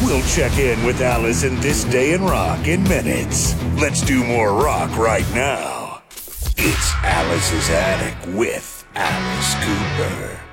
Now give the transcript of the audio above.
We'll check in with Alice in This Day in Rock in minutes. Let's do more rock right now. It's Alice's Attic with Alice Cooper.